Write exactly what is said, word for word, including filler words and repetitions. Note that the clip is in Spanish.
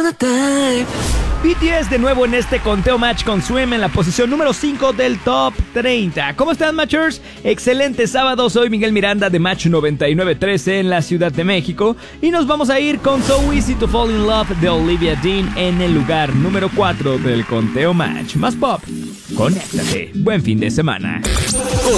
B T S de nuevo en este conteo match con Swim en la posición número cinco del Top treinta. ¿Cómo están, Matchers? Excelente sábado, soy Miguel Miranda de Match noventa y nueve trece en la Ciudad de México y nos vamos a ir con So Easy to Fall in Love de Olivia Dean en el lugar número cuatro del conteo match. Más pop, conéctate, buen fin de semana.